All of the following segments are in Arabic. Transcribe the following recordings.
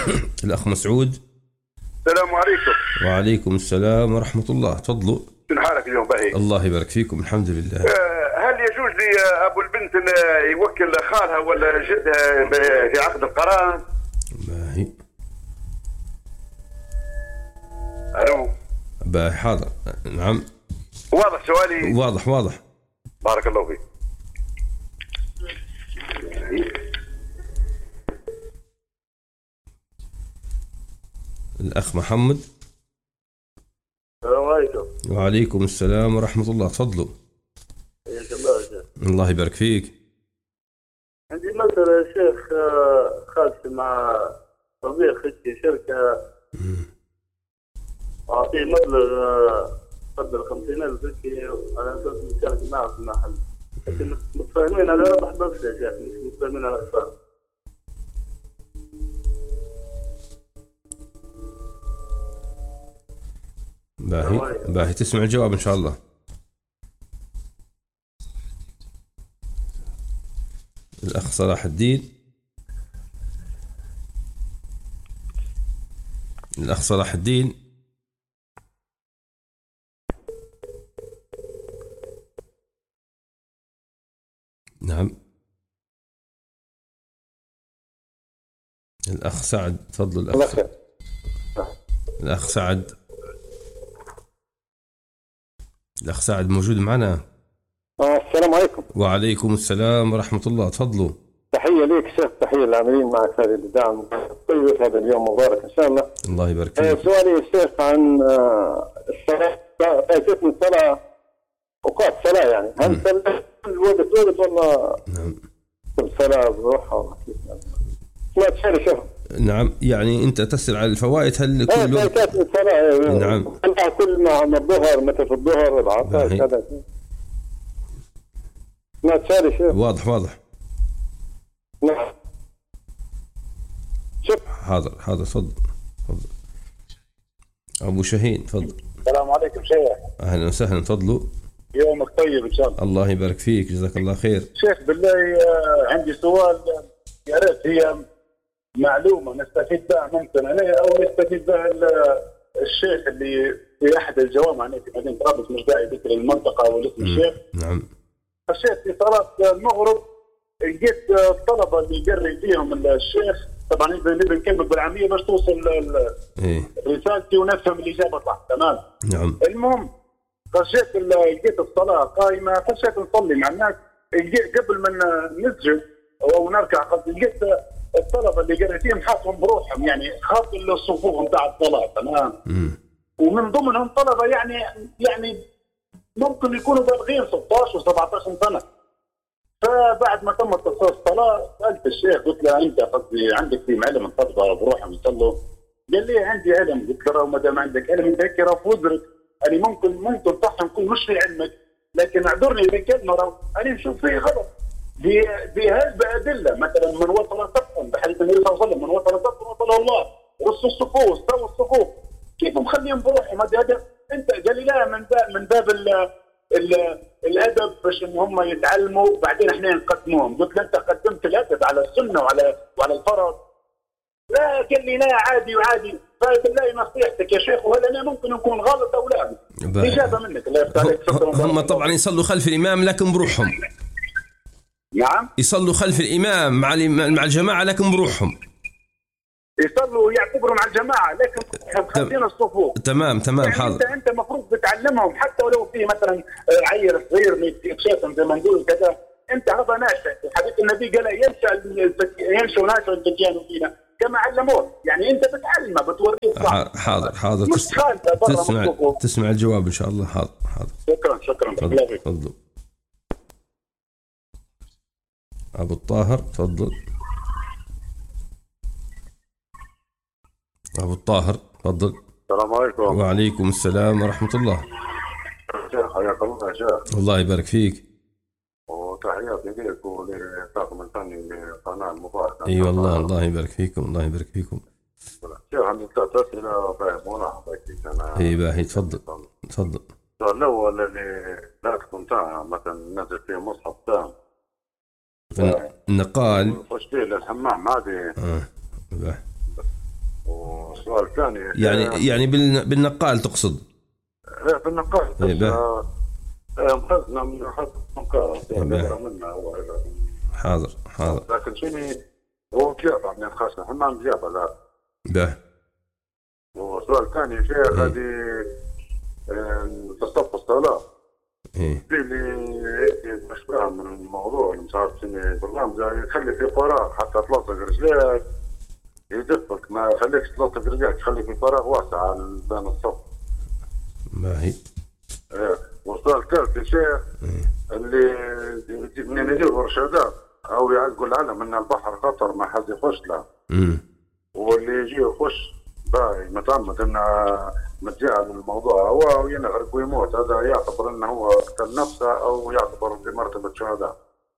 الأخ مسعود. السلام عليكم. وعليكم السلام ورحمة الله، تفضلوا. شنو حالك اليوم باهي؟ الله يبارك فيكم، الحمد لله. هل يجوز لي أبو البنت إن يوكل خالها ولا جدها في عقد القران؟ باهي. ألو. باهي حاضر، نعم. واضح سؤالي؟ واضح واضح. بارك الله فيك. الأخ محمد. السلام عليكم. وعليكم السلام ورحمة الله، تفضلوا. حياك الله يا شيخ. الله يبارك فيك. عندي مسألة يا شيخ، خالتي مع صديق اختي شركة، أعطيه مبلغ قدر 50,000 هيك على أساس نشارك معه في المحل، لكن متفاهمين على ربح بس يا شيخ، مش متفاهمين على أكثر. باهي باهي، تسمع الجواب إن شاء الله. الأخ صلاح الدين. الأخ صلاح الدين. نعم. الأخ سعد، تفضل. الأخ سعد. الأخ سعد موجود معنا؟ السلام عليكم. وعليكم السلام ورحمة الله، تفضلوا. تحية ليك شيخ، تحية للعاملين معك في هذه الدعم طيب، هذا اليوم مبارك إن شاء الله. الله يبارك فيك. سؤالي يا شيخ عن الصلاة، فاتتني الصلاة أوقات صلاة يعني، هل الوقت ولا نعم الصلاة بروحها؟ سمعت شيء يا شيخ. نعم، يعني أنت تسأل على الفوائد، هل كل وقت؟ فاتتني الصلاة. نعم. هل كل ما الظهر، متى في الظهر العصر كذا؟ سمعت شيء يا شيخ. واضح واضح. نعم. شوف. حاضر حاضر، تفضل تفضل. أبو شاهين، تفضل. السلام عليكم شيخ. أهلا وسهلا، تفضلوا. يومك طيب إن شاء الله. الله يبارك فيك، جزاك الله خير. شيخ بالله عندي سؤال، يا ريت هي معلومة نستفيد بها ممكن عليه، أو يستفيد بها الشيخ اللي في أحد الجوامع في مدينة طرابلس، مش داعي ذكر المنطقة والاسم الشيخ. نعم. الشيخ في صلاة المغرب لقيت الطلبة اللي يقري فيهم الشيخ، طبعا نبي نكمل بالعامية باش توصل رسالتي ونفهم الإجابة صح. تمام. نعم. المهم خشيت لقيت الصلاة قائمة، خشيت نصلي مع الناس، قبل ما نسجد أو نركع لقيت الطلبة اللي قري فيهم حاطهم بروحهم، يعني خاط الصفوف نتاع الصلاة. تمام. ومن ضمنهم طلبة يعني ممكن يكونوا بالغين 16 و17 سنة. فبعد ما تمت الصلاة سألت الشيخ، قلت له أنت قصدي عندك في علم الطلبة بروحهم يصلوا؟ قال لي عندي علم. قلت له ما دام عندك علم أنت هيك راه في وزرك، أنا ممكن صح نكون مش في علمك، لكن اعذرني بكلمة راه أنا نشوف فيه غلط بأدلة، مثلا من وصل صفا بحديث النبي صلى الله عليه وسلم، من وصل صفا وصل الله، رصوا الصفوف، استووا الصفوف، كيف مخليهم بروحهم؟ هذا أنت قال لي لا، من باب الادب باش ان هم يتعلموا بعدين احنا نقدموهم. قلت له انت قدمت الادب على السنه وعلى الفرض؟ لا، قال لي لا عادي وعادي. فبالله نصيحتك يا شيخ، وهل انا ممكن نكون غلط او لا؟ اجابه منك. الله يفتح عليك. هم طبعا يصلوا خلف الامام لكن بروحهم. نعم، يصلوا خلف الامام مع الجماعه لكن بروحهم. يصلوا يعتبروا مع الجماعه لكن خالفين الصفوف. تمام يعني حاضر. انت مفروض بتعلمهم، حتى ولو في مثلا عيل صغير يتشاتم زي ما نقول كذا، انت هذا ناشئ. حديث النبي قال ينشأ ناشئ الفتيان فينا كما علموه، يعني انت بتعلمه بتوريه صح. حاضر تسمع الجواب ان شاء الله. حاضر. شكرا. تفضل. ابو الطاهر، تفضل. ابو الطاهر، تفضل. السلام عليكم. وعليكم السلام ورحمة الله. شيخ حياك الله يا شيخ. الله يبارك فيك. وتحياتي لك ولطاقم الفني لقناة المباركة. اي والله، الله يبارك فيكم، الله يبارك فيكم. شيخ عندي 3 أسئلة فاهم ملاحظة كيف أنا. اي باهي، تفضل. السؤال الأول اللي لا تكون تام مثلا نزل فيه مصحف تام. النقال. خش فيه للحمام عادي. والسؤال الثاني يعني بالنقال تقصد؟ لا بالنقال مخزنة من حد نقال حاضر لكن شنو هو جابة من الخاصة حمام جابة لا ده. والسؤال الثاني شيخ هذه تصف الصلاة في اللي مش فاهم من الموضوع مش عارف شنو برنامج يخلي في فراغ حتى تلصق رجليك يدفك ما يخليكش تلصق رجليك تخلي في فراغ واسع بين الصف. ما هي والسؤال الثالث يا شيخ اللي منين يجيبوا ارشادات او يعلقوا العلم ان البحر خطر ما حد يخش له واللي يجي يخش باي متعمد انه متجاهل الموضوع هو ينغرق ويموت هذا يعتبر انه هو قتل نفسه او يعتبر بمرتبه شهداء.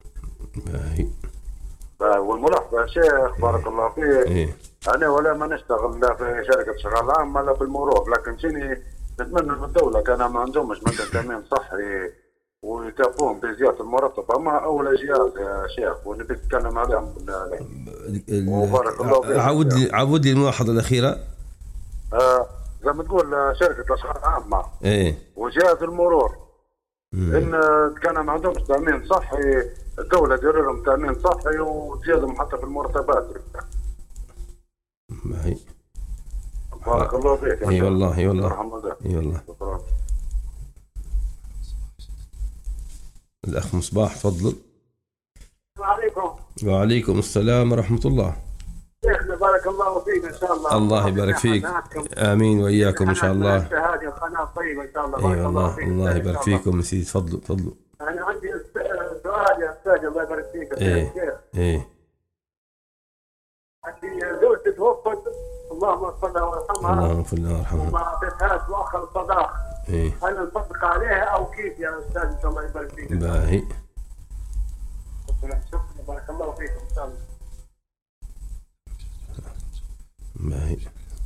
والملاحظه يا شيخ بارك الله فيك انا ولا ما نشتغل لا في شركه شغال عام ولا في المرور لكن شنو نتمنى من الدوله كان ما عندهمش ماده تامين صحي ويكافون بزياده المرتب اما اول جهاز يا شيخ ونبي نتكلم عليهم وبارك الله فيك. عود لي الملاحظه الاخيره. زي ما تقول شركه الاشغال العامه وجهاز المرور ان كان ما عندهمش تامين صحي الدوله دير لهم تامين صحي وتزيدهم حتى في المرتبات. ما هي بارك الله فيك. اي والله اي والله. الأخ مصباح تفضل. السلام عليكم. وعليكم السلام ورحمة الله. شيخنا بارك الله فيك إن شاء الله. الله يبارك فيك. آمين وإياكم إن شاء الله. هذه القناة طيبة إن شاء الله. أي والله الله يبارك فيكم سيدي تفضلوا. أنا عندي سؤال يا أستاذ الله يبارك فيك. إيه. عندي زوجتي توفت اللهم صل وسلم. اللهم صل وسلم. وما أعطيتهاش مؤخر الصداق. هل نصدق عليها أو كيف يا أستاذ إن شاء الله يبارك فيك. باهي. شكرا بارك الله فيكم إن شاء الله. باهي.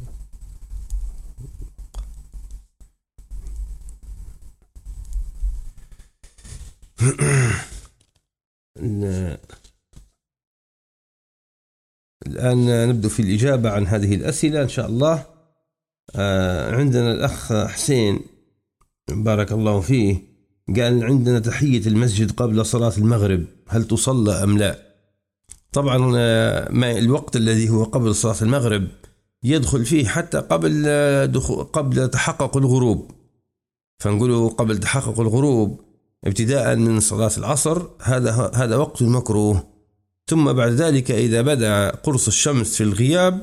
الآن نبدأ في الإجابة عن هذه الأسئلة إن شاء الله. عندنا الأخ حسين بارك الله فيه قال عندنا تحية المسجد قبل صلاة المغرب هل تصلى أم لا؟ طبعا ما الوقت الذي هو قبل صلاة المغرب يدخل فيه حتى قبل تحقق الغروب، فنقوله قبل تحقق الغروب ابتداء من صلاة العصر هذا وقت مكروه. ثم بعد ذلك إذا بدأ قرص الشمس في الغياب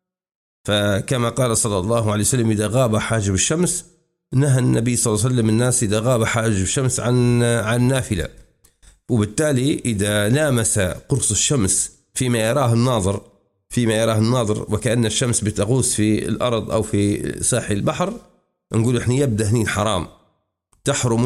فكما قال صلى الله عليه وسلم إذا غاب حاجب الشمس نهى النبي صلى الله عليه وسلم الناس إذا غاب حاجب الشمس عن نافلة. وبالتالي إذا لامس قرص الشمس فيما يراه الناظر وكأن الشمس بتغوص في الأرض أو في ساحل البحر نقول إحنا يبدأ هنين حرام تحرم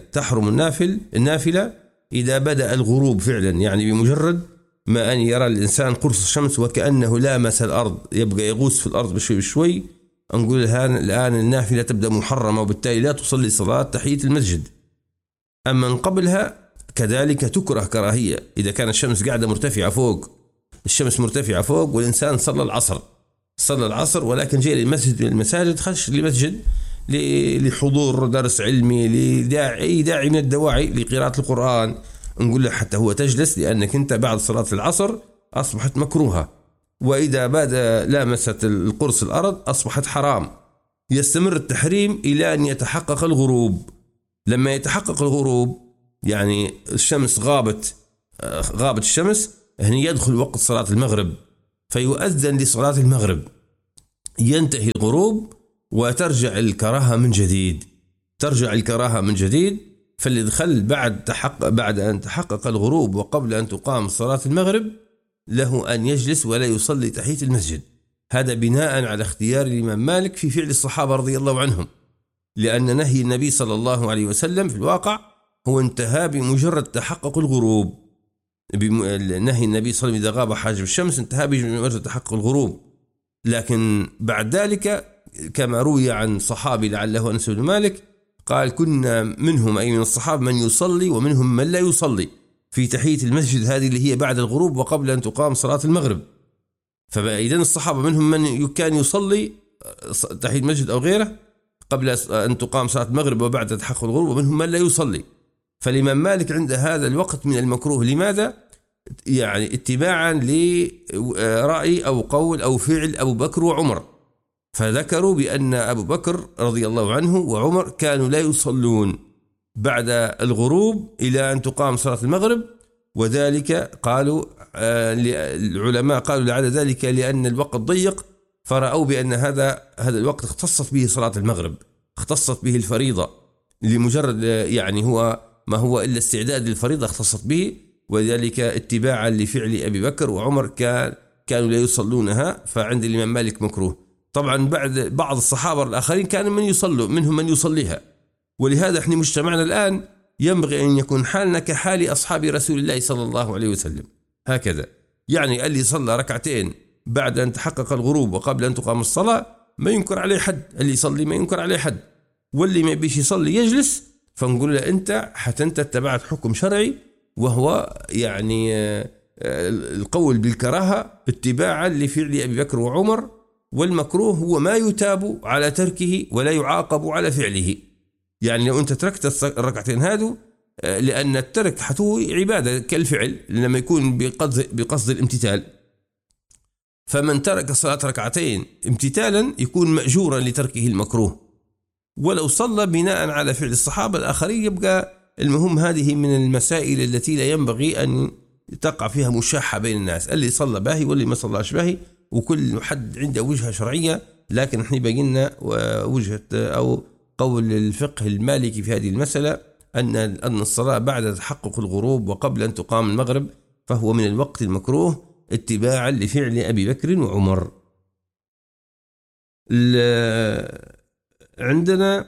النافلة إذا بدأ الغروب فعلا، يعني بمجرد ما أن يرى الإنسان قرص الشمس وكأنه لامس الأرض يبقى يغوص في الأرض بشوي نقول الآن النافلة تبدأ محرمة وبالتالي لا تصلي صلاة تحية المسجد. أما من قبلها كذلك تكره كراهية إذا كان الشمس قاعدة مرتفعة فوق والإنسان صلى العصر ولكن جاء للمساجد خش لمسجد لحضور درس علمي لأي داعي من الدواعي لقراءة القرآن نقول له حتى هو تجلس لأنك أنت بعد صلاة العصر أصبحت مكروهة. وإذا لامست القرص الأرض أصبحت حرام. يستمر التحريم إلى أن يتحقق الغروب. لما يتحقق الغروب يعني الشمس غابت الشمس هنا يدخل وقت صلاة المغرب فيؤذن لصلاة المغرب ينتهي الغروب وترجع الكراهة من جديد. فاللي دخل بعد أن تحقق الغروب وقبل أن تقام صلاة المغرب له أن يجلس ولا يصلي تحية المسجد. هذا بناء على اختيار الإمام مالك في فعل الصحابة رضي الله عنهم، لأن نهي النبي صلى الله عليه وسلم في الواقع هو انتهى بمجرد تحقق الغروب. نهي النبي صلى الله عليه وسلم إذا غاب حاجب الشمس انتهى بمجرد تحقق الغروب. لكن بعد ذلك كما روي عن صحابي لعله أنس بن مالك قال كنا منهم أي من الصحابة من يصلي ومنهم من لا يصلي في تحية المسجد هذه اللي هي بعد الغروب وقبل أن تقام صلاة المغرب. فإذا الصحابة منهم من كان يصلي تحية المسجد أو غيره قبل أن تقام صلاة المغرب وبعد تحقق الغروب، ومنهم من لا يصلي. فالإمام مالك عند هذا الوقت من المكروه. لماذا؟ يعني اتباعا لرأي أو قول أو فعل أبو بكر وعمر، فذكروا بأن أبو بكر رضي الله عنه وعمر كانوا لا يصلون بعد الغروب إلى أن تقام صلاة المغرب، وذلك قالوا العلماء قالوا لعل ذلك لأن الوقت ضيق، فرأوا بأن هذا الوقت اختصت به صلاة المغرب، اختصت به الفريضة، لمجرد يعني هو ما هو إلا استعداد للفريضة اختصت به، وذلك اتباعا لفعل أبي بكر وعمر كانوا لا يصلونها، فعند الإمام مالك مكروه. طبعا بعض الصحابة الآخرين كانوا منهم من يصليها، ولهذا احنا مجتمعنا الآن ينبغي أن يكون حالنا كحال أصحاب رسول الله صلى الله عليه وسلم، هكذا يعني اللي صلى ركعتين بعد أن تحقق الغروب وقبل أن تقام الصلاة ما ينكر عليه حد، اللي يصلي ما ينكر عليه حد، واللي ما بيش يصلي يجلس، فنقول له أنت حتى أنت اتبعت حكم شرعي، وهو يعني القول بالكراهة اتباعا لفعل أبي بكر وعمر، والمكروه هو ما يتاب على تركه ولا يعاقب على فعله. يعني لو أنت تركت الركعتين هادو لأن الترك حتو عبادة كالفعل لما يكون بقصد الامتثال، فمن ترك صلاة ركعتين امتثالا يكون مأجورا لتركه المكروه، ولو صلى بناء على فعل الصحابة الآخرين يبقى المهم. هذه من المسائل التي لا ينبغي أن تقع فيها مشاحة بين الناس، اللي صلى باهي واللي ما صلاش باهي، وكل حد عنده وجهة شرعية، لكن احنا بقينا وجهة أو قول الفقه المالكي في هذه المسألة أن الصلاة بعد تحقق الغروب وقبل أن تقام المغرب فهو من الوقت المكروه اتباعا لفعل أبي بكر وعمر. عندنا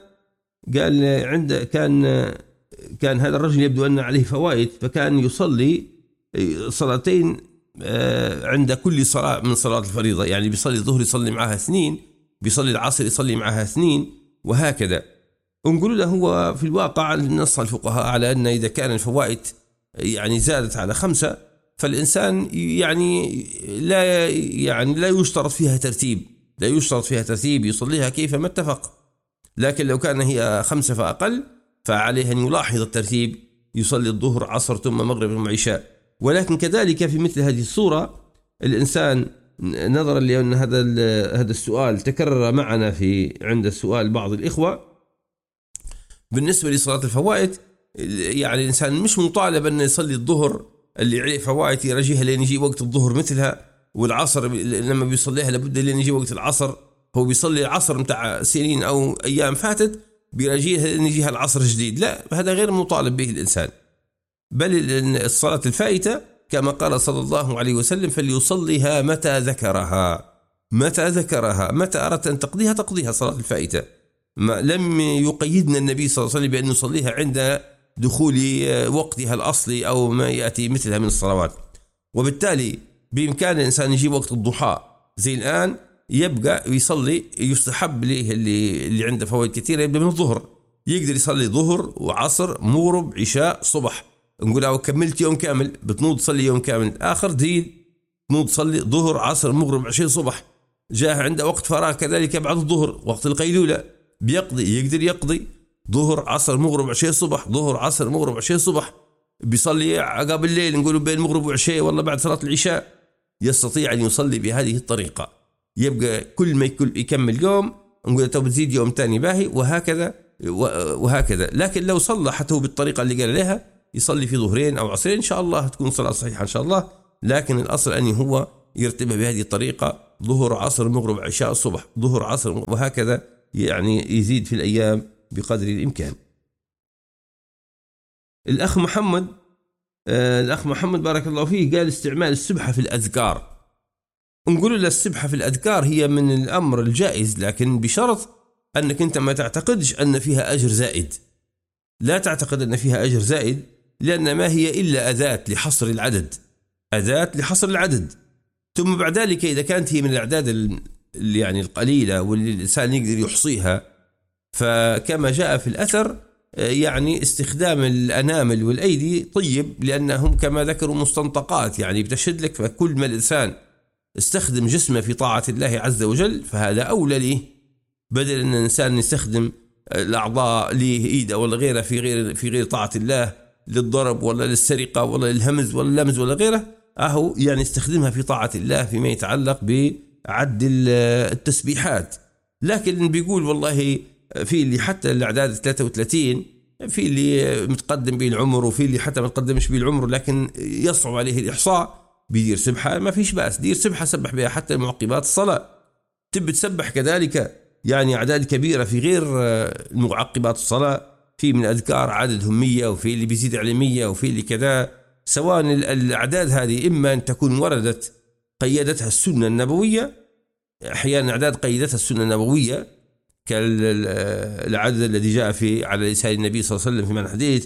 قال كان هذا الرجل يبدو أن عليه فوائد، فكان يصلي صلاتين عند كل صلاة من صلاة الفريضة، يعني بيصلي الظهر يصلي معها 2، بيصلي العصر يصلي معها 2، وهكذا. ونقول له هو في الواقع نص الفقهاء على أن إذا كان الفوائد يعني زادت على 5 فالإنسان يعني لا يشترط فيها ترتيب، يصليها كيفما اتفق. لكن لو كان هي 5 فأقل فعليه أن يلاحظ الترتيب، يصلي الظهر عصر ثم مغرب ثم عشاء. ولكن كذلك في مثل هذه الصورة الإنسان نظرا لأن هذا السؤال تكرر معنا عند السؤال بعض الإخوة بالنسبة لصلاة الفوائد، يعني الإنسان مش مطالب أن يصلي الظهر اللي عليه فوائد يرجيها لين يجي وقت الظهر مثلها، والعصر لما بيصليها لابد لين يجي وقت العصر، هو بيصلي العصر متاع سنين أو أيام فاتت بيرجيها لين يجيها العصر جديد، لا، هذا غير مطالب به الإنسان. بل الصلاة الفائتة كما قال صلى الله عليه وسلم فليصليها متى ذكرها، متى أردت أن تقضيها صلاة الفائتة. لم يقيدنا النبي صلى الله عليه وسلم بأن نصليها عند دخول وقتها الأصلي أو ما يأتي مثلها من الصلوات. وبالتالي بإمكان الإنسان يجيب وقت الضحى زي الآن يبقى يصلي، يستحب له اللي عنده فوائد كثيرة يبدأ من الظهر، يقدر يصلي ظهر وعصر مغرب عشاء صبح، نقول أو كملت يوم كامل بتنوض تصلي يوم كامل، آخر تزيد تنوض تصلي ظهر عصر مغرب عشاء صبح. جاء عنده وقت فراغ كذلك بعد الظهر وقت القيلولة يقدر يقضي ظهر عصر مغرب عشاء صبح، ظهر عصر مغرب عشاء صبح، بيصلي عقب الليل نقول بين المغرب وعشاء والله بعد صلاة العشاء، يستطيع أن يصلي بهذه الطريقة. يبقى كل ما يكمل يوم نقول طب تزيد يوم تاني باهي، وهكذا. لكن لو صلى حتى هو بالطريقة اللي قال لها يصلي في ظهرين أو عصرين إن شاء الله تكون صلاة صحيحة إن شاء الله، لكن الأصل أن هو يرتبها بهذه الطريقة، ظهر عصر مغرب عشاء الصبح، ظهر عصر، وهكذا، يعني يزيد في الأيام بقدر الإمكان. الأخ محمد بارك الله فيه قال استعمال السبحة في الأذكار. نقول له السبحة في الأذكار هي من الأمر الجائز، لكن بشرط أنك أنت ما تعتقدش أن فيها أجر زائد، لا تعتقد أن فيها أجر زائد، لأن ما هي إلا أداة لحصر العدد، ثم بعد ذلك إذا كانت هي من الأعداد يعني القليلة واللي الإنسان يقدر يحصيها، فكما جاء في الأثر يعني استخدام الأنامل والأيدي طيب، لأنهم كما ذكروا مستنطقات يعني بتشد لك، فكل ما الإنسان استخدم جسمه في طاعة الله عز وجل فهذا أولى ليه، بدل أن الإنسان يستخدم الأعضاء ليه إيده ولا غيره في غير طاعة الله، للضرب ولا للسرقة ولا للهمز ولا اللمز ولا غيره، أهو يعني استخدمها في طاعة الله فيما يتعلق بعد التسبيحات. لكن بيقول والله في اللي حتى الأعداد 33، في اللي متقدم به العمر وفي اللي حتى ما تقدمش به العمر لكن يصعب عليه الإحصاء بيدير سبحة، ما فيش بأس، دير سبحة سبح بها حتى معقبات الصلاة. تبي تسبح كذلك يعني أعداد كبيرة في غير معقبات الصلاة، في من أذكار عددهم 100 وفي اللي بيزيد على 100 وفي اللي كذا، سواء الأعداد هذه إما أن تكون وردت قيدتها السنة النبوية، أحيانا أعداد قيدتها السنة النبوية كالعدد الذي جاء على لسان النبي صلى الله عليه وسلم في معنى الحديث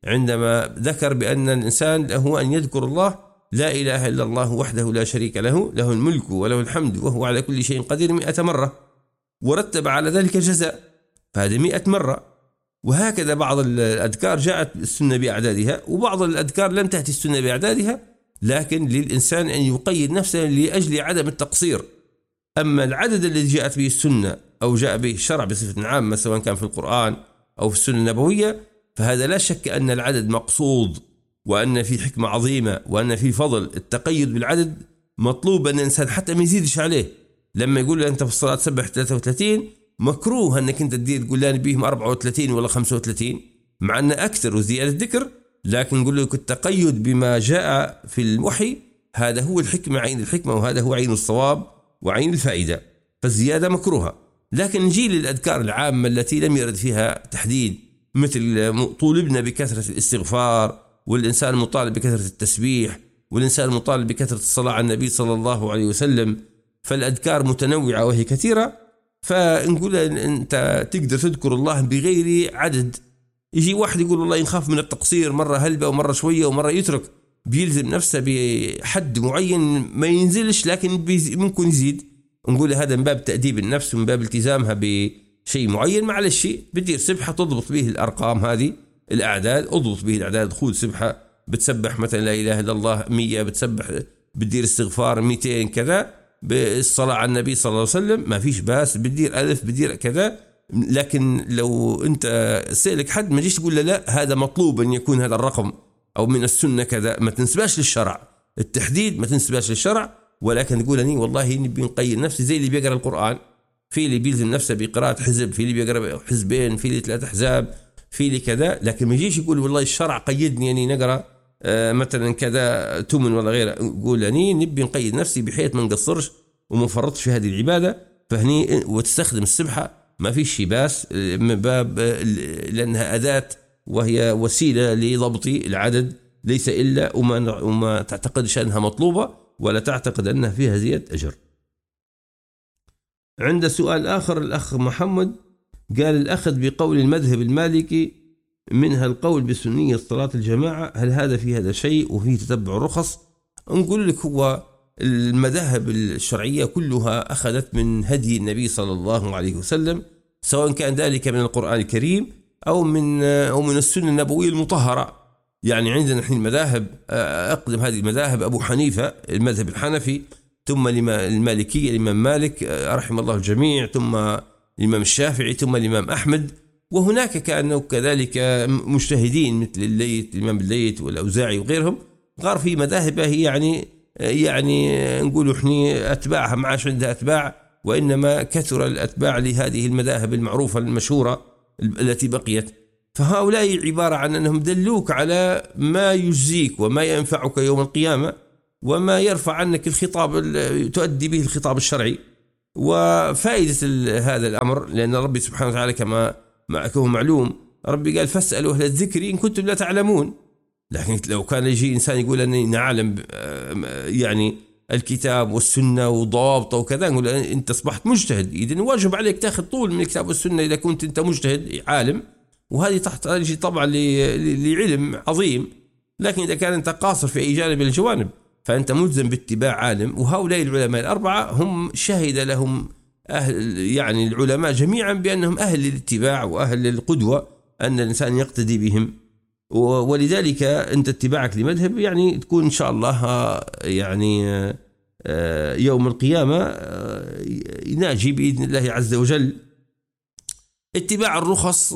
عندما ذكر بأن الإنسان له أن يذكر الله لا إله إلا الله وحده لا شريك له، له الملك وله الحمد وهو على كل شيء قدير 100 مرة، ورتب على ذلك جزاء، فهذا 100 مرة. وهكذا بعض الأذكار جاءت السنة بأعدادها، وبعض الأذكار لم تأتي السنة بأعدادها، لكن للإنسان أن يقيد نفسه لأجل عدم التقصير. أما العدد الذي جاءت به السنة أو جاء به الشرع بصفة عامة سواء كان في القرآن أو في السنة النبوية، فهذا لا شك أن العدد مقصود وأن في حكمة عظيمة وأن في فضل. التقيد بالعدد مطلوب أن الإنسان حتى ما يزيدش عليه. لما يقول أنت في الصلاة سبح 33 مكروه أنك أنت تقول لي بيهم 34 ولا 35، مع أن أكثر وزيادة ذكر، لكن نقول لك التقيد بما جاء في الوحي هذا هو الحكمة، عين الحكمة، وهذا هو عين الصواب وعين الفائدة، فالزيادة مكروهة. لكن نجي للأذكار العامة التي لم يرد فيها تحديد، مثل طولبنا بكثرة الاستغفار، والإنسان مطالب بكثرة التسبيح، والإنسان مطالب بكثرة الصلاة على النبي صلى الله عليه وسلم، فالأذكار متنوعة وهي كثيرة. فنقول أنت تقدر تذكر الله بغير عدد. يجي واحد يقول والله يخاف من التقصير، مرة هلبة ومرة شوية ومرة يترك، بيلزم نفسه بحد معين ما ينزلش لكن ممكن يزيد. نقول هذا من باب تأديب النفس ومن باب التزامها بشيء معين. معلش بتدير سبحة تضبط به الأرقام هذه الأعداد، أضبط به الأعداد، خذ سبحة بتسبح مثلا لا إله إلا الله 100، بتسبح بتدير استغفار 200 كذا، بالصلاة على النبي صلى الله عليه وسلم ما فيش باس، بتدير 1000 بتدير كذا. لكن لو أنت سألك حد ما جيش تقول له لا هذا مطلوب أن يكون هذا الرقم أو من السنة كذا، ما تنسباش للشرع، التحديد ما تنسباش للشرع، ولكن تقول أني والله نبي نقيد نفسي زي اللي بيقرأ القرآن، في اللي بيلزم نفسه بقراءة حزب، في اللي بيقرأ حزبين، في اللي 3 أحزاب، في اللي كذا. لكن ما يجيش يقول والله الشرع قيدني أني نقرأ مثلا كذا تمن ولا غيره، يقول أني نبي نقيد نفسي بحيث ما نقصرش وما نفرطش في هذه العبادة. فهني وتستخدم السبحة ما فيش شي باس، من باب لأنها أداة وهي وسيلة لضبط العدد، ليس إلا وما تعتقدش أنها مطلوبة ولا تعتقد أنها فيها زيادة أجر. عند سؤال آخر الأخ محمد قال الأخذ بقول المذهب المالكي منها القول بسنية صلاة الجماعة، هل هذا في هذا شيء وفيه تتبع الرخص؟ نقول لك هو المذاهب الشرعية كلها أخذت من هدي النبي صلى الله عليه وسلم، سواء كان ذلك من القرآن الكريم أو من السنة النبوية المطهرة. يعني عندنا الحين مذاهب، أقدم هذه المذاهب أبو حنيفة المذهب الحنفي، ثم المالكية الإمام مالك رحمه الله الجميع، ثم الإمام الشافعي، ثم الإمام أحمد. وهناك كانوا كذلك مجتهدين مثل الإمام الليث والأوزاعي وغيرهم، غار في مذاهب هي يعني نقولوا احنا أتباعها ما عادش عندها أتباع، وإنما كثر الأتباع لهذه المذاهب المعروفة المشهورة التي بقيت. فهؤلاء عبارة عن أنهم دلوك على ما يجزيك وما ينفعك يوم القيامة وما يرفع عنك الخطاب تؤدي به الخطاب الشرعي. وفائدة هذا الأمر لأن ربي سبحانه وتعالى كما هو معلوم، ربي قال فاسألوا أهل الذكر إن كنتم لا تعلمون. لكن لو كان يجي إنسان يقول أني نعلم يعني الكتاب والسنة وضوابطه وكذا، نقول أنت أصبحت مجتهد، إذن واجب عليك تأخذ طول من الكتاب والسنة إذا كنت أنت مجتهد عالم، وهذه تحتاج طبعا لعلم عظيم. لكن إذا كان أنت قاصر في أي جانب من الجوانب فأنت ملزم باتباع عالم. وهؤلاء العلماء الأربعة هم شهد لهم يعني العلماء جميعا بأنهم أهل للاتباع وأهل للقدوة، أن الإنسان يقتدي بهم. ولذلك أنت اتباعك لمذهب يعني تكون إن شاء الله يعني يوم القيامة يناجي بإذن الله عز وجل. اتباع الرخص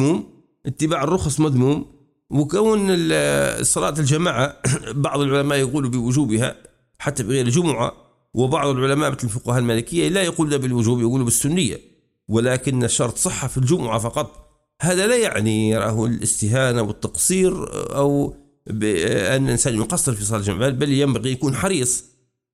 مذموم، وكون صلاة الجماعة بعض العلماء يقولوا بوجوبها حتى بغير الجمعة، وبعض العلماء مثل الفقهاء المالكية لا يقولون بالوجوب، يقولوا بالسنية، ولكن الشرط صحة في الجمعة فقط. هذا لا يعني يراه الاستهانة والتقصير أو بأن الإنسان يقصر في صلاة الجمعة، بل ينبغي يكون حريص،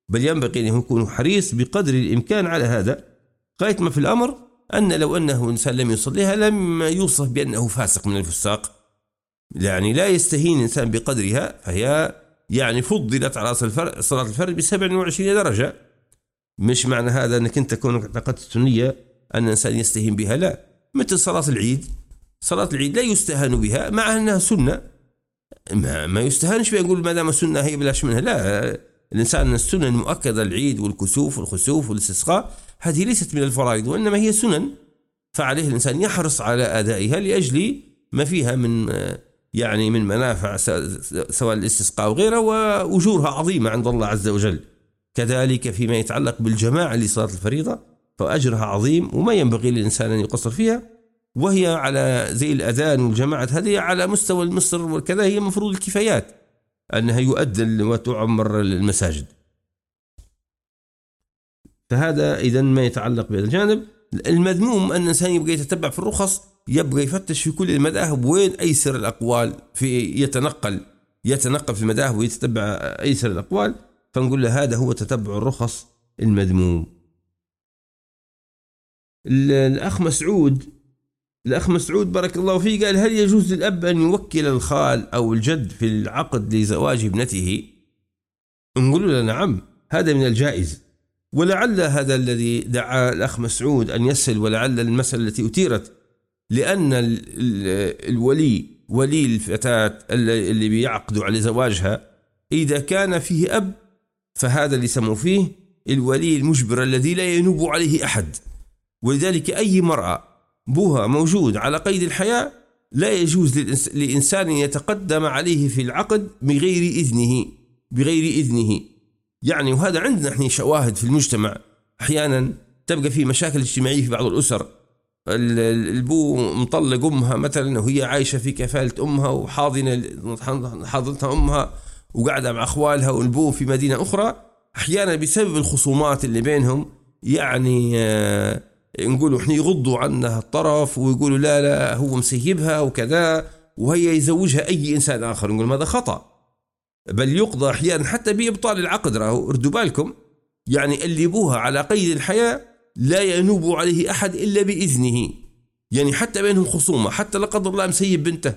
بقدر الإمكان على هذا. غاية ما في الأمر أن لو أنه إنسان لم يصليها لم يوصف بأنه فاسق من الفساق، يعني لا يستهين إنسان بقدرها، فهي يعني فضلت على صلاة الفرد ب27 درجة. مش معنى هذا أنك أنت كونك اعتقدت السنية أن الإنسان يستهين بها، لا. مثل صلاة العيد لا يستهان بها مع أنها سنة، ما يستهانش بها، يقول ما دام سنة هي بلاش منها، لا. الإنسان السنن المؤكدة، العيد والكسوف والخسوف والاستسقاء، هذه ليست من الفرائض وإنما هي سنن، فعليه الإنسان يحرص على أدائها لأجل ما فيها من يعني من منافع سواء الاستسقاء وغيره، وأجورها عظيمة عند الله عز وجل. كذلك فيما يتعلق بالجماعة لصلاة الفريضة فأجرها عظيم، وما ينبغي للإنسان أن يقصر فيها، وهي على زي الأذان والجماعة هذه على مستوى مصر وكذا، هي مفروض الكفايات أنها يؤذن وتعمر المساجد. فهذا إذن ما يتعلق بهذا الجانب. المذموم أن الإنسان يبقى يتتبع في الرخص، يبقى يفتش في كل المذاهب وين أيسر الأقوال، يتنقل في المذاهب ويتتبع أيسر الأقوال، فنقول له هذا هو تتبع الرخص المذموم. الأخ مسعود بارك الله فيه قال: هل يجوز للأب أن يوكل الخال أو الجد في العقد لزواج ابنته؟ نقول له نعم، هذا من الجائز. ولعل هذا الذي دعا الأخ مسعود أن يسأل، ولعل المسألة التي أثيرت لأن ولي الفتاة اللي بيعقدوا على زواجها إذا كان فيه أب، فهذا اللي سموا فيه الولي المجبر الذي لا ينوب عليه أحد. ولذلك أي مرأة بوها موجود على قيد الحياة لا يجوز لإنسان يتقدم عليه في العقد بغير إذنه. يعني وهذا عندنا احنا شواهد في المجتمع، أحيانا تبقى في مشاكل اجتماعية في بعض الأسر، البو مطلق أمها مثلا وهي عايشة في كفالة أمها وحاضنتها أمها وقاعدة مع أخوالها، والبو في مدينة أخرى. أحيانا بسبب الخصومات اللي بينهم يعني نقولوا احنا يغضوا عنها الطرف ويقولوا لا هو مسيبها وكذا، وهي يزوجها أي إنسان آخر، نقول هذا خطأ، بل يقضى أحيانا حتى بإبطال العقد. راهو اردوا بالكم، يعني اللي بوها على قيد الحياة لا ينوب عليه أحد إلا بإذنه، يعني حتى بينهم خصومة، حتى لا قدر الله مسيب بنته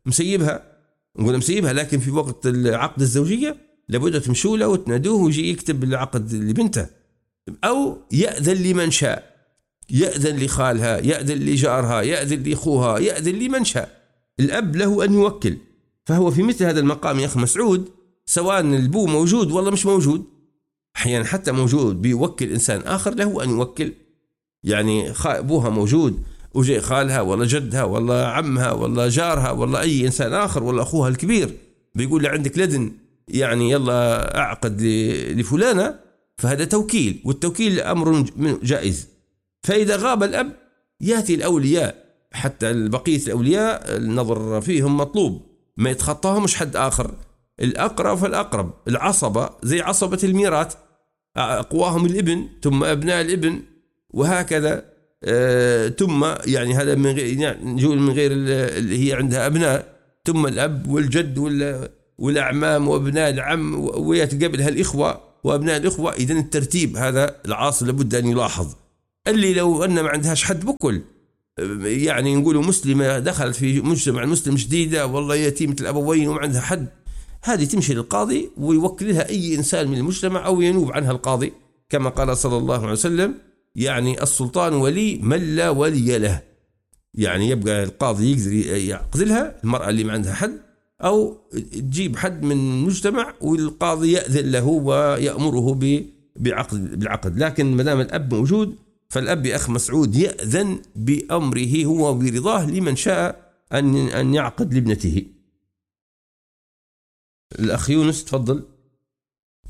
نقول مسيبها، لكن في وقت العقد الزوجية لابد تمشوا له وتنادوه ويجي يكتب العقد لبنته، أو يأذن لمن شاء، يأذن لخالها، يأذن لجارها، يأذن لأخوها، يأذن لمن شاء. الأب له أن يوكل، فهو في مثل هذا المقام يا أخ مسعود سواء البو موجود ولا مش موجود، أحيانا حتى موجود بيوكل إنسان آخر له أن يوكل، يعني أبوها موجود وجاي خالها ولا جدها ولا عمها ولا جارها ولا أي إنسان آخر ولا أخوها الكبير بيقول له عندك لدن يعني يلا أعقد لفلانة، فهذا توكيل، والتوكيل أمر جائز. فإذا غاب الأب يأتي الأولياء، حتى بقية الأولياء النظر فيهم مطلوب، ما يتخطاهم مش حد آخر، الأقرب فالأقرب، العصبة زي عصبة الميراث، أقواهم الابن ثم أبناء الابن وهكذا، ثم يعني هذا من غير نقول من غير اللي هي عندها أبناء، ثم الأب والجد والأعمام وأبناء العم، ويتقبلها الإخوة وأبناء الإخوة. إذن الترتيب هذا العاصل لابد أن يلاحظ. اللي لو أن ما عندهاش حد بكل، يعني نقولوا مسلمة دخلت في مجتمع مسلم جديدة والله يتيمة الأبوين وما عندها حد، هذه تمشي للقاضي ويوكلها أي إنسان من المجتمع أو ينوب عنها القاضي، كما قال صلى الله عليه وسلم: يعني السلطان ولي من لا ولي له، يعني يبقى القاضي يقدر يعقدلها المرأة اللي ما عندها حد، أو تجيب حد من المجتمع والقاضي يأذن له ويأمره بالعقد. لكن ما دام الأب موجود فالأب يا أخ مسعود يأذن بأمره هو برضاه لمن شاء أن يعقد لابنته. الأخ يونس تفضل.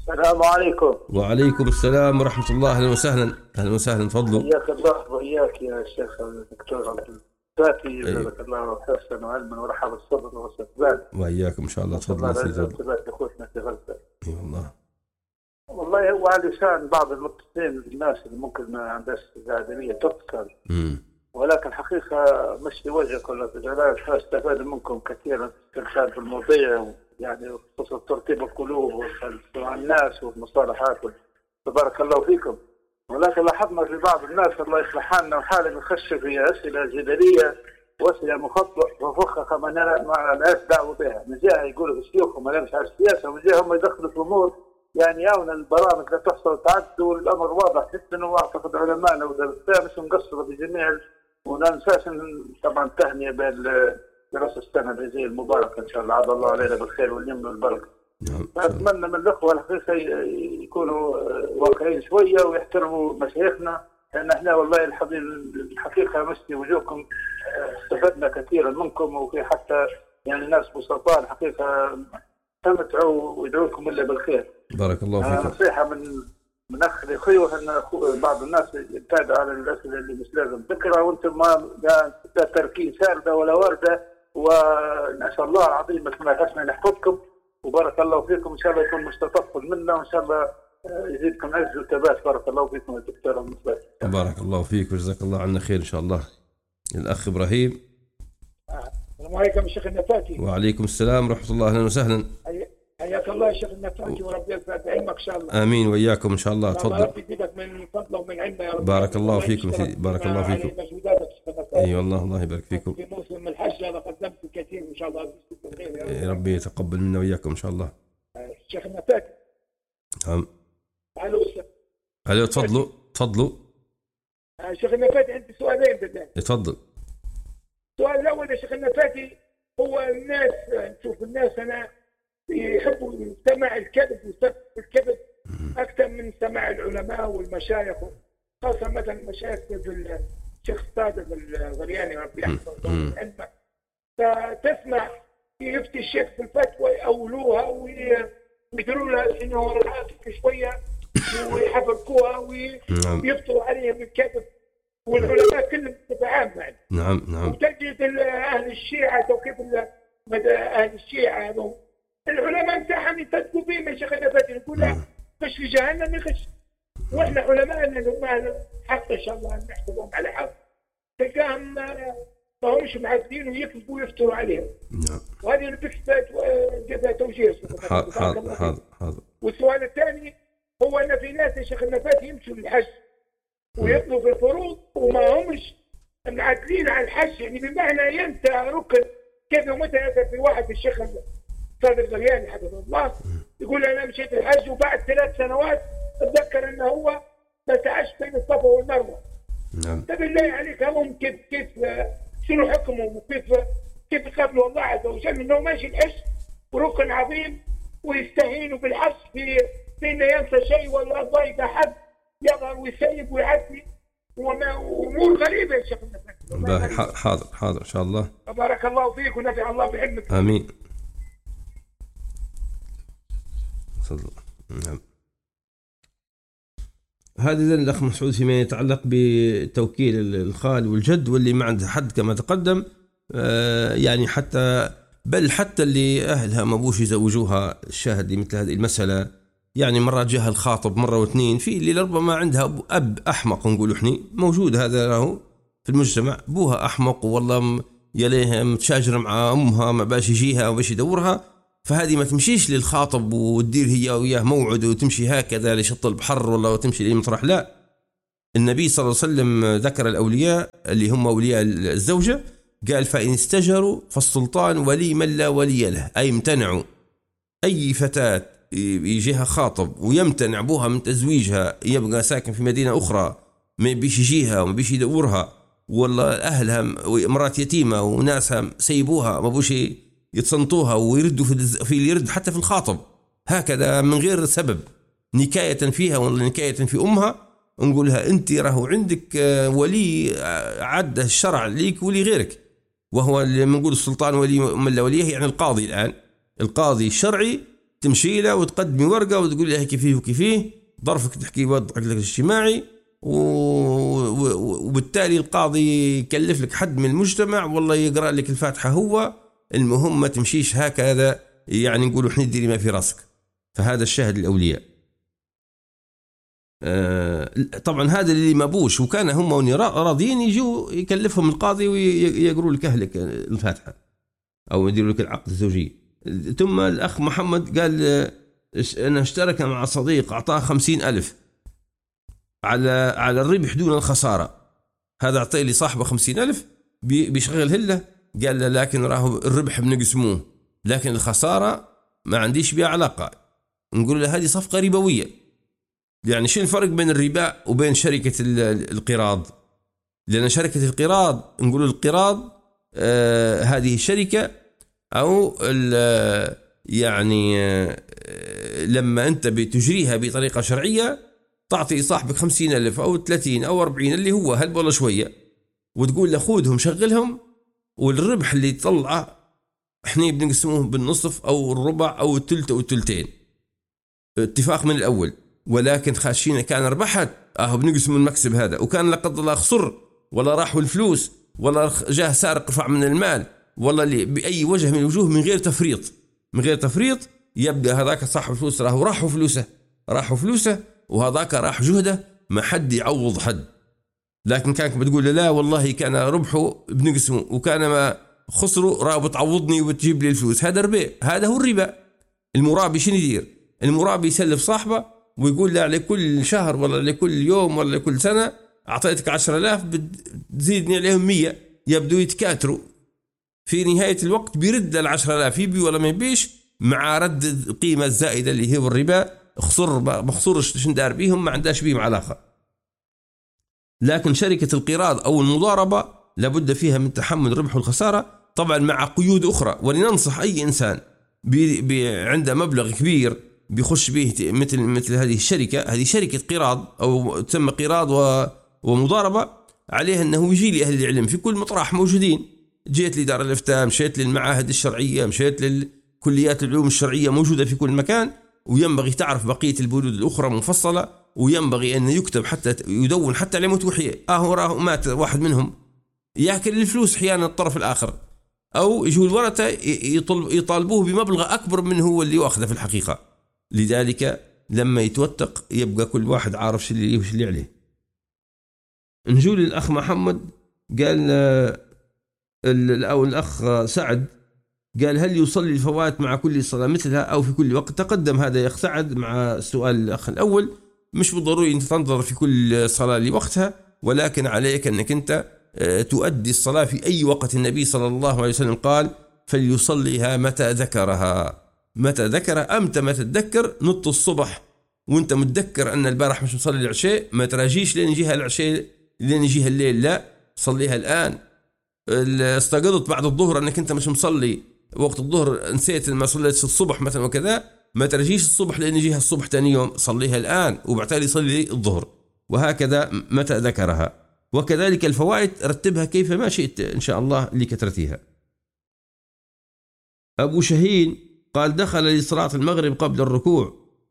السلام عليكم. وعليكم السلام ورحمة الله. أهلا وسهلا. أهلا وسهلا، تفضلوا. حياك الله وإياك يا شيخ الدكتور عبد الفاتي، جزاك الله حسنا وعلما ورحب الصبر والاستقبال. وإياكم إن شاء الله. تفضل سيدي. أخوتنا في غزة. اي والله. والله هو على لسان بعض المتصلين الناس اللي ممكن ما عندهاش استعدادية تذكر، ولكن حقيقة مش لوجهك ولا في جلالك، استفاد منكم كثيرا في استرشاد في المواضيع، يعني خصوصا ترتيب القلوب مع الناس والمصالحات، تبارك الله فيكم. ولكن لاحظنا في بعض الناس الله يصلح حالنا وحالنا يخش في أسئلة جدلية وأسئلة مخطئة وفخخة ما ناس دعوة بها، من جهة يقولوا الشيوخ وما نمشي على السياسة، ومن جهة هم يدخلوا في أمور يعني ياونا البرامج لا تحصل تعد، والأمر واضح جدا. وأعتقد علماءنا ودرسنا مش مقصرة بجميع، ولا ننساش طبعا تهنئة برأس السنة الهجرية المباركة إن شاء الله، عاد الله علينا بالخير واليمن والبركة. أتمنى من الأخوة الحقيقة يكونوا واقعيين شوية ويحترموا مشايخنا، لأن احنا والله الحقيقة مسي وجوهكم استفدنا كثيرا منكم، وفي حتى يعني ناس بسطاء الحقيقة تمتعوا ويدعوكم إلا بالخير. بارك الله فيكم. نصيحة من أخ لأخوه أن بعض الناس يبتعدوا على الأسئلة اللي مش لازم ذكرها، وأنتم ما لا تركين ساردة ولا واردة، ونسأل الله العظيم ما نحفظكم وبارك الله فيكم. إن شاء الله يكون مستطفل منا، وإن شاء الله يزيدكم عز وثبات. بارك الله فيكم يا دكتور المصباح. بارك الله فيك وجزاك الله عنا خير إن شاء الله. الأخ إبراهيم. السلام عليكم يا شيخ النفاتي. وعليكم السلام ورحمة الله. أهلا وسهلا. حياك الله يا شيخ النفاتي، وربي يرفع بعلمك إن شاء الله. آمين وإياكم إن شاء الله. تفضل. ربي يزيدك من فضله ومن علمه يا رب. بارك الله فيكم سيدي. بارك الله فيكم. اي والله الله يبارك فيكم. في موسم الحج هذا قدمت الكثير ان شاء الله. يا ربي يتقبل منا وإياكم إن شاء الله. الشيخ النفاتي. نعم. الو تفضلوا تفضلوا. شيخ النفاتي عندي سؤالين بالله. تفضل. السؤال الأول يا شيخ النفاتي، هو الناس نشوف الناس أنا يحبوا سماع الكذب وسب الكذب أكثر من سماع العلماء والمشايخ، خاصة مثلا المشايخ في الشيخ صادق الغرياني ربي يحفظه علمه، فتسمع يفتي الشيخ في الفتوى يأولوها ويديروا لها إنه رأسك شوية ويحفظوها ويبطلوا عليهم الكذب، والعلماء كلهم تتعامل معنا. نعم. وتجد أهل الشيعة وكيف أهل الشيعة هذول العلماء نتاعهم يصدقوا بهم يا شيخ النفاتي، نقول لا خش في جهنم يخش، واحنا علماءنا اللي حق ان شاء الله نحسبهم على حق، تلقاهم ما همش معدين ويكذبوا ويفتروا عليهم. نعم. وهذه اللي جبها توجيه. حاضر. والسؤال الثاني هو ان في ناس يا شيخ النفاتي يمشوا للحج ويطلبوا في الفروض وما همش معدلين على الحج، يعني بمعنى ينسى ركن كذا. ومثلا في واحد الشيخ صادق الغرياني حفظه الله يقول انا مشيت الحج وبعد 3 سنوات اتذكر انه هو ما سعاش بين الصفا والمروه. نعم. بالله عليك هم كيف شنو حكمهم وكيف يقابلوا الله عز وجل انه ماشي الحج وركن عظيم ويستهينوا بالحج في انه ينسى شيء ولا ضايق حد يظهر ويسيب ويعدي وامور غريبه يا شيخ النفاتي. حاضر ان شاء الله. بارك الله فيك ونفع الله بعلمك. امين. نعم. هذا الأخ مسعود فيما يتعلق بتوكيل الخال والجد واللي ما عنده حد كما تقدم، يعني حتى اللي أهلها ما بوش يزوجوها الشاهد مثل هذه المسألة، يعني مرة جاها الخاطب مرة واثنين، في اللي ربما عندها أب أحمق نقول إحنا موجود هذا له في المجتمع، بوها أحمق والله يليها متشاجرة مع أمها ما باش يجيها وباش يدورها، فهذه ما تمشيش للخاطب وتدير هي وياه موعد وتمشي هكذا لشط البحر ولا وتمشي لمطرح. لا، النبي صلى الله عليه وسلم ذكر الأولياء اللي هم أولياء الزوجة، قال فإن استجروا فالسلطان ولي من لا ولي له، أي امتنعوا. أي فتاة يجيها خاطب ويمتنع أبوها من تزويجها، يبقى ساكن في مدينة أخرى ما بيش يجيها وما بيش يدورها، والله أهلها مرات يتيمة وناسها سيبوها ما بوش يتصنطوها ويردوا في اليرد حتى في الخاطب هكذا من غير سبب، نكاية فيها ولا نكاية في أمها، نقولها أنت راهو عندك ولي عد الشرع ليك ولي غيرك، وهو اللي نقول السلطان ولي من لا وليه، يعني القاضي. الآن القاضي الشرعي تمشي له وتقدمي ورقة وتقول له كيفيه وكيفيه، ظرفك تحكي وضعك الاجتماعي، وبالتالي القاضي يكلف لك حد من المجتمع والله يقرأ لك الفاتحة هو. المهم ما تمشيش هكذا يعني نقولوا احنا نديري ما في راسك. فهذا الشاهد الأولياء. طبعا هذا اللي ما بوش، وكان هم راضيين يجوا يكلفهم القاضي ويقروا لك أهلك الفاتحة أو يديروا لك العقد الزوجي. ثم الأخ محمد قال أنا اشترك مع صديق أعطاه 50,000 على الربح دون الخسارة. هذا أعطي لي صاحبه 50,000 بيشغل هله، قال له لكن راه الربح بنقسموه لكن الخسارة ما عنديش بها علاقة. نقول له هذه صفقة ربوية. يعني شو الفرق بين الربا وبين شركة القراض؟ لأن شركة القراض نقول القراض هذه شركة أو يعني لما أنت بتجريها بطريقة شرعية تعطي صاحبك 50,000 أو 30 أو 40 اللي هو هلب ولا شوية، وتقول له خذهم شغلهم، والربح اللي يطلعه احنا بنقسموه بالنصف أو الربع أو الثلث أو الثلثين، اتفاق من الأول. ولكن خاشين كان ربحت بنقسم المكسب هذا، وكان لا قدر الله خسر ولا راحوا الفلوس ولا جاه سارق رفع من المال والله بأي وجه من الوجوه من غير تفريط يبدأ هذاك صاحب الفلوس راحوا فلوسه وهذاك راح جهده، ما حد يعوض حد. لكن كانك بتقول لا والله كان ربحه بنقسمه وكان ما خسره راه بتعوضني وبتجيب لي الفلوس، هذا ربا. هذا هو الربا. المرابي شنو يدير؟ المرابي يسلف صاحبه ويقول له لكل شهر ولا لكل يوم ولا لكل سنة أعطيتك 10,000 بتزيدني عليهم 100، يبدو يتكاتروا. في نهاية الوقت بيرد ال10,000 يبي ولا ما يبيش مع رد القيمة الزائدة اللي هي الربا. خسر ما خسرش شندار بيهم ما عندهاش بيهم علاقة. لكن شركة القراض أو المضاربة لابد فيها من تحمل الربح والخسارة، طبعا مع قيود أخرى. ولننصح أي إنسان عنده مبلغ كبير بيخش به مثل هذه الشركة، هذه شركة قراض أو تسمى قراض ومضاربة، عليه أنه يجي لأهل العلم في كل مطرح موجودين. جيت لدار الإفتاء، مشيت للمعاهد الشرعية، مشيت للكليات العلوم الشرعية موجودة في كل مكان، وينبغي تعرف بقية البنود الأخرى مفصلة، وينبغي أن يكتب حتى يدون حتى على موت وحياة. راه مات واحد منهم يأكل الفلوس أحيانا الطرف الآخر، أو يجوا الورثة يطالبوه بمبلغ أكبر من هو اللي يأخذه في الحقيقة. لذلك لما يتوثق يبقى كل واحد عارف شو اللي عليه. نجول الأخ محمد قال أو الأخ سعد قال هل يصلي الفوات مع كل صلاة مثلها أو في كل وقت؟ تقدم هذا يا أخ سعد مع سؤال الأخ الأول. مش بالضروري أن تنظر في كل صلاة لوقتها، ولكن عليك أنك أنت تؤدي الصلاة في أي وقت. النبي صلى الله عليه وسلم قال فليصليها متى ذكرها. متى ذكرها؟ أمتى ما تتذكر نط الصبح وانت متذكر أن البارح مش مصلي العشاء، ما تراجيش لين يجيها العشاء لين يجيها الليل، لا صليها الآن. استيقظت بعد الظهر أنك أنت مش مصلي وقت الظهر، نسيت ما صليت الصبح مثلا وكذا، ما ترجيش الصبح لأن يجيها الصبح تاني يوم، صليها الآن وبعتالي صلي الظهر. وهكذا متى ذكرها. وكذلك الفوائد رتبها كيف ما شئت إن شاء الله لكثرتها. أبو شهين قال دخل لصلاة المغرب قبل الركوع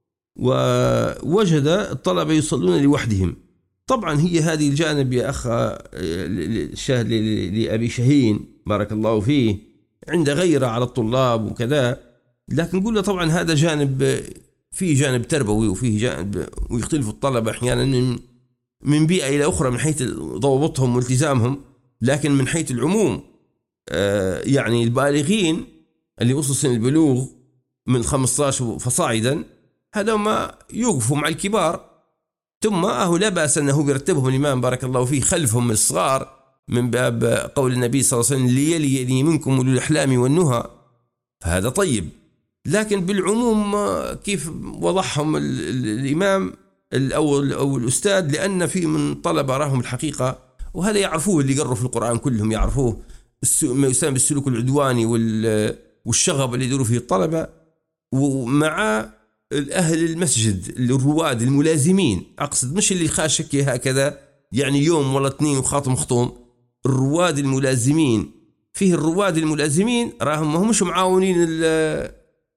ووجد الطلبة يصلون لوحدهم. طبعا هي هذه الجانب يا أخ الشاهد لأبي شهين بارك الله فيه عند غيره على الطلاب وكذا، لكن نقول له طبعا هذا جانب، فيه جانب تربوي وفيه جانب، ويختلف الطلبة أحيانا من بيئة إلى أخرى من حيث ضوابطهم والتزامهم. لكن من حيث العموم يعني البالغين اللي وصل سن البلوغ من 15 فصاعدا هذا ما يوقفوا مع الكبار، ثم لا بأس أنه بيرتبهم الإمام بارك الله فيه خلفهم الصغار من باب قول النبي صلى الله عليه وسلم ليلي منكم أولو الأحلام والنهى، فهذا طيب. لكن بالعموم كيف وضحهم الإمام أو الأستاذ، لأن في من طلبة راهم الحقيقة، وهذا يعرفوه اللي قروا في القرآن كلهم يعرفوه، ما يسمى بالسلوك العدواني والشغب اللي يدوروا فيه الطلبة، ومع الأهل المسجد الرواد الملازمين، أقصد مش اللي خاشك هكذا يعني يوم ولا اثنين وخاطم خطوم، الرواد الملازمين. فيه الرواد الملازمين راهم ما همش معاونين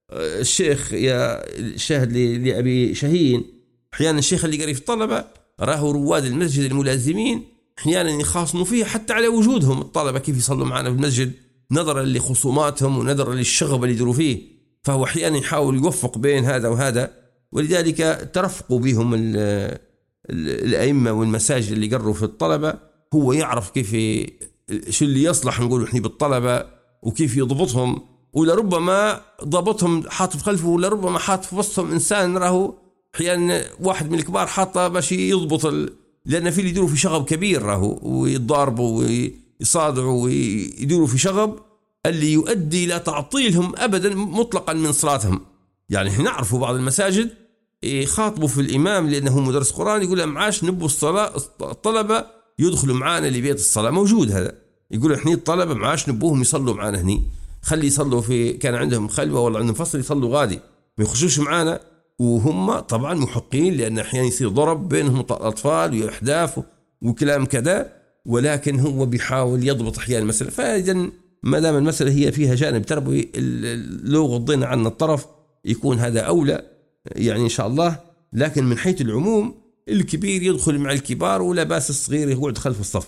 الشيخ يا الشاهد لأبي شاهين، أحيانا الشيخ اللي قري في الطلبة راه رواد المسجد الملازمين أحيانا يخاصموا فيه حتى على وجودهم الطلبة كيف يصلوا معنا في المسجد نظرا لخصوماتهم ونظرا للشغب اللي يدوروا فيه، فهو أحيانا يحاول يوفق بين هذا وهذا، ولذلك ترفقوا بهم الأئمة والمساجد اللي قروا في الطلبة، هو يعرف كيف شو اللي يصلح نقول إحنا بالطلبة وكيف يضبطهم، ولربما ضبطهم حاط في خلفه، ولربما حاط في وسطهم إنسان راهو أحيانا واحد من الكبار حاطه باش يضبط لأن في اللي يدوروا في شغب كبير راهو ويتضاربوا ويصادعوا ويدوروا في شغب اللي يؤدي إلى تعطيلهم أبدا مطلقا من صلاتهم. يعني احنا نعرفوا بعض المساجد يخاطبوا في الإمام لأنه مدرس قرآن يقول لهم معاش نبوا الطلبة يدخلوا معانا لبيت الصلاة، موجود هذا، يقول احنا الطلبة معاش نبوهم يصلوا معانا هني، خلي يصلوا في كان عندهم خلوة ولا عندهم فصل يصلوا غادي ما يخشوش معانا، وهم طبعا محقين لأن أحيانا يصير ضرب بينهم الأطفال وأحداث وكلام كذا، ولكن هو بيحاول يضبط أحيانا المسألة. فإذا ما دام المسألة هي فيها جانب تربوي لو غضينا عن الطرف يكون هذا أولى يعني إن شاء الله، لكن من حيث العموم الكبير يدخل مع الكبار ولا باس الصغير يقعد خلف الصف.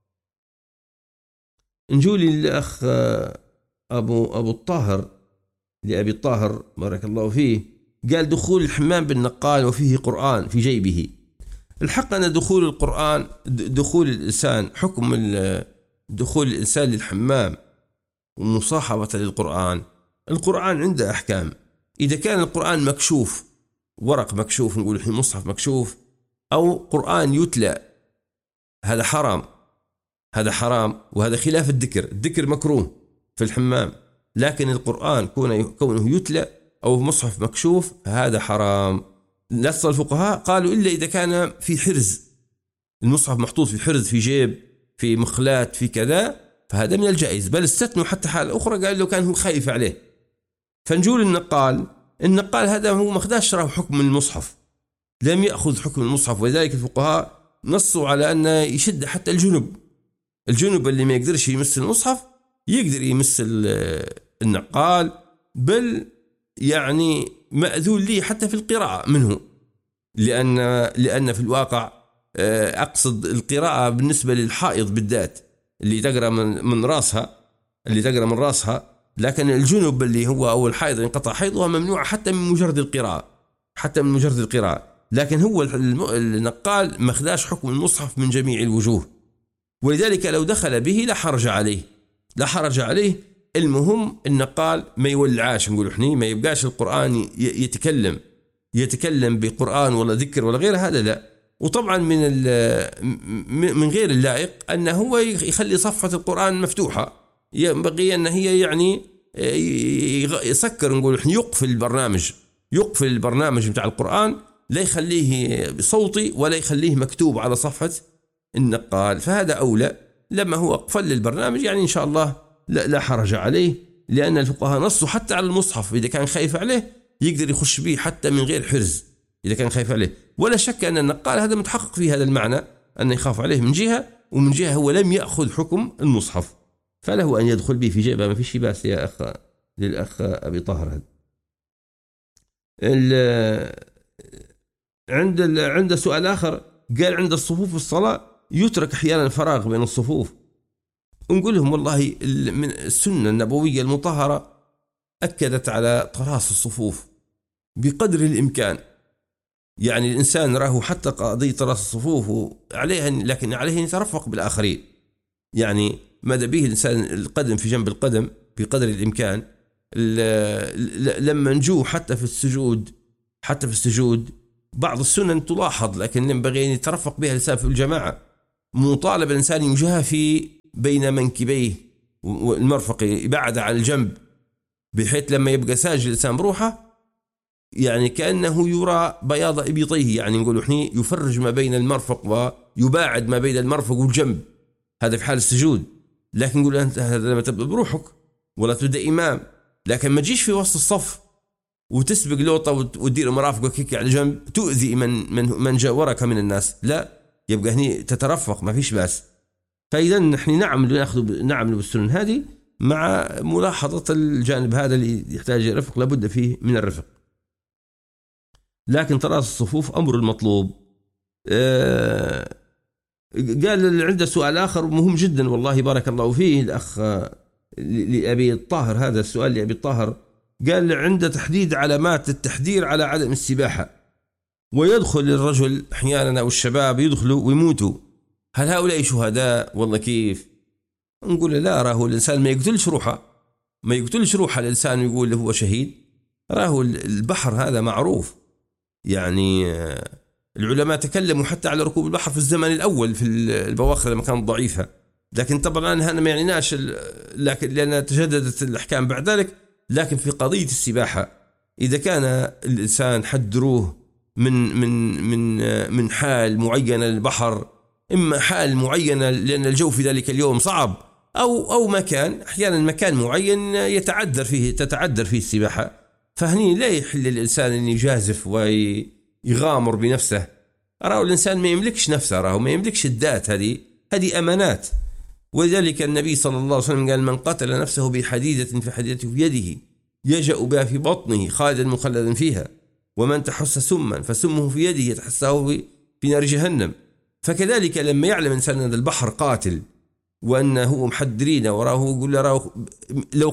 نجولي الأخ أبو الطاهر لأبي الطاهر بارك الله فيه، قال دخول الحمام بالنقال وفيه قرآن في جيبه. الحق أن دخول القرآن دخول الإنسان حكم دخول الإنسان للحمام ومصاحبة للقرآن، القرآن عنده أحكام. إذا كان القرآن مكشوف ورق مكشوف نقول الحين مصحف مكشوف أو قرآن يتلى هذا حرام، هذا حرام وهذا خلاف الذكر مكروه في الحمام، لكن القرآن كونه يتلى أو مصحف مكشوف هذا حرام. نص الفقهاء قالوا إلا إذا كان في حرز، المصحف محطوط في حرز في جيب في مخلات في كذا فهذا من الجائز، بل استثنوا حتى حال أخرى قال له كان هو خايف عليه. فنجول النقال هذا هو مخداش راه حكم المصحف، لم يأخذ حكم المصحف، ولذلك الفقهاء نصوا على أن يشد حتى الجنب اللي ما يقدرش يمس المصحف يقدر يمس النقال، بل يعني مأذون لي حتى في القراءة منه، لأن في الواقع أقصد القراءة بالنسبة للحائض بالذات اللي تقرأ من رأسها، لكن الجنب اللي هو أو الحائض انقطع حيضها ممنوع حتى من مجرد القراءة، لكن هو النقال مخداش حكم المصحف من جميع الوجوه، ولذلك لو دخل به لا حرج عليه. المهم النقال ما يولعاش نقول احنا، ما يبقاش القرآن يتكلم بقرآن ولا ذكر ولا غير هذا لا. وطبعا من غير اللائق أنه هو يخلي صفحة القرآن مفتوحة، ينبغي أن هي يعني يسكر نقول احنا يقفل البرنامج بتاع القرآن، لا يخليه بصوتي ولا يخليه مكتوب على صفحة النقال، فهذا أولى. لما هو قفل البرنامج يعني إن شاء الله لا حرج عليه، لأن الفقهاء نصوا حتى على المصحف إذا كان خايف عليه يقدر يخش به حتى من غير حرز إذا كان خايف عليه. ولا شك أن النقال هذا متحقق في هذا المعنى أن يخاف عليه من جهة، ومن جهة هو لم يأخذ حكم المصحف فله أن يدخل به في جيبه، ما في شيء باس يا أخ للأخ أبي طاهر. هذا عند سؤال آخر قال عند الصفوف في الصلاة يترك أحيانا فراغ بين الصفوف، نقول لهم والله من السنة النبوية المطهرة أكدت على تراص الصفوف بقدر الإمكان، يعني الإنسان راه حتى قضية تراص الصفوف عليها، لكن عليه أن يترفق بالآخرين، يعني ماذا به الإنسان القدم في جنب القدم بقدر الإمكان. لما نجو حتى في السجود بعض السنن تلاحظ، لكن ينبغي أن يترفق بها الإنسان في الجماعة. مطالب الإنسان يجهى بين منكبيه والمرفق يبعد عن الجنب، بحيث لما يبقى ساجد الإنسان بروحه يعني كأنه يرى بياض إبطيه، يعني نقول إحنا يفرج ما بين المرفق ويباعد ما بين المرفق والجنب، هذا في حال السجود. لكن نقول أنت هذا لما تبدأ بروحك ولا تبدأ إمام، لكن ما تجيش في وسط الصف وتسبق لوطة وتدير مرافقك هيك على جنب تؤذي من جاورك من الناس، لا يبقى هني تترفق ما فيش باس. فإذا نحن نعمل بالسنن هذه، مع ملاحظة الجانب هذا اللي يحتاج رفق، لابد فيه من الرفق. لكن تراص الصفوف أمر المطلوب. قال عنده سؤال آخر مهم جدا والله بارك الله فيه الأخ لأبي الطاهر، هذا السؤال لأبي الطاهر. قال عنده تحديد علامات التحذير على عدم السباحة، ويدخل الرجل أحيانا أو الشباب يدخلوا ويموتوا، هل هؤلاء شهداء والله كيف؟ نقول لا، راه الإنسان ما يقتلش روحه، ما يقتلش روحه الإنسان يقول هو شهيد. راه البحر هذا معروف، يعني العلماء تكلموا حتى على ركوب البحر في الزمن الأول في البواخر لما كانت ضعيفة، لكن طبعا هذا ما يعنيناش لكن لأن تجددت الأحكام بعد ذلك. لكن في قضية السباحة إذا كان الإنسان حذروه من حال معينة للبحر، إما حال معينة لأن الجو في ذلك اليوم صعب، أو مكان، أحيانا مكان معين تتعذر فيه السباحة، فهني لا يحل الإنسان أن يجازف ويغامر بنفسه. راه الإنسان ما يملكش نفسه، راه ما يملكش الذات، هذه أمانات. ولذلك النبي صلى الله عليه وسلم قال من قتل نفسه بحديدة فحديدته في يده يجأ بها في بطنه خالدا مخلدا فيها، ومن تحس سما فسمه في يده يتحسه في نار جهنم. فكذلك لما يعلم إنسان أن البحر قاتل وأنه محذرين وراه يقول له لو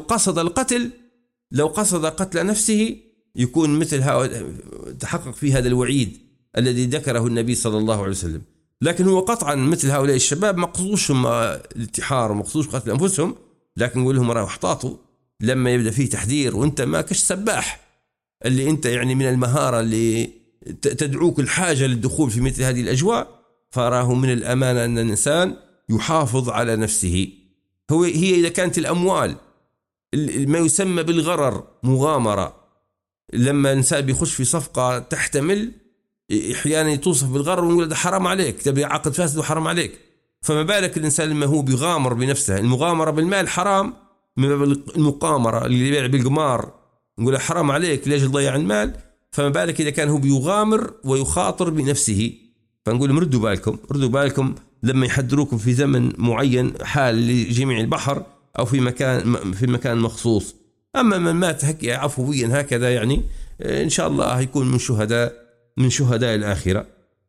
قصد قتل نفسه يكون مثل تحقق في هذا الوعيد الذي ذكره النبي صلى الله عليه وسلم. لكن هو قطعا مثل هؤلاء الشباب ما قصدوشهم الانتحار وما قصدوش قتل أنفسهم، لكن نقول لهم راه احتاطوا لما يبدأ فيه تحذير، وانت ما كش سباح اللي انت يعني من المهارة اللي تدعوك الحاجة للدخول في مثل هذه الأجواء، فراه من الأمانة أن الإنسان يحافظ على نفسه. هي إذا كانت الأموال ما يسمى بالغرر مغامرة، لما الإنسان بيخش في صفقة تحتمل أحيانا توصف بالغرر ونقول ده حرام عليك، تبي عقد فاسد وحرام عليك، فما بالك الإنسان لما هو بيغامر بنفسه. المغامرة بالمال حرام، من باب المقامرة اللي يبيع بالقمار نقول حرام عليك ليش تضيع المال، فما بالك إذا كان هو بيغامر ويخاطر بنفسه. فنقول لهم ردوا بالكم لما يحذروكم في زمن معين حال لجميع البحر أو في مكان مخصوص. أما من مات عفويا هكذا يعني إن شاء الله هيكون من شهداء الآخرة.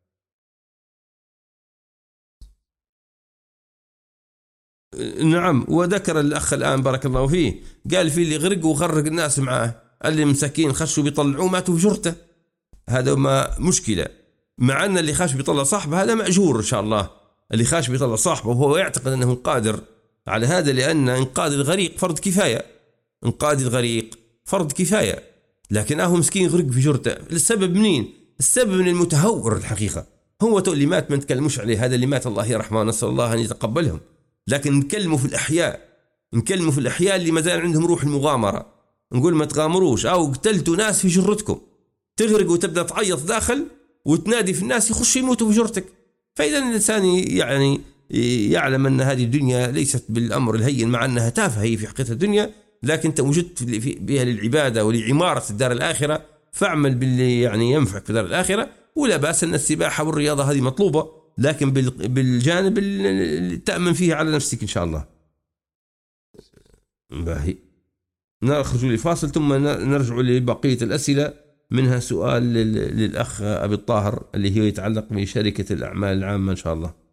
نعم. وذكر الأخ الآن بارك الله فيه قال في اللي غرق وغرق الناس معاه، اللي مساكين خشوا بيطلعوه ماتوا في جرته، هذا ما مشكلة. مع أن اللي خاش بيطلع صاحبه هذا مأجور إن شاء الله، اللي خاش بيطلع صاحبه وهو يعتقد أنه قادر على هذا، لأن إنقاذ الغريق فرض كفاية، لكن مسكين غرق في جرته. السبب منين؟ السبب من المتهور الحقيقة، هو اللي مات ما نتكلموش عليه، هذا اللي مات الله يرحمه نسأل الله أن يتقبلهم، لكن نكلموا في الأحياء اللي ما زال عندهم روح المغامرة. نقول ما تغامروش، أو قتلتوا ناس في جرتكم تغرق وتبدأ تعيط داخل وتنادي في الناس يخش يموتوا في جرتك. فإذا الإنسان يعني يعلم أن هذه الدنيا ليست بالأمر الهين، مع أنها تافهة هي في حقيقة الدنيا، لكن أنت وجدت بها للعبادة ولعمارة الدار الآخرة، فاعمل باللي يعني ينفعك في دار الآخرة. ولا بأس أن السباحة والرياضة هذه مطلوبة، لكن بالجانب اللي تأمن فيه على نفسك إن شاء الله. باهي، نخرج لفاصل ثم نرجع لبقية الأسئلة، منها سؤال للأخ أبي الطاهر اللي هي يتعلق بشركة الأعمال العامة إن شاء الله.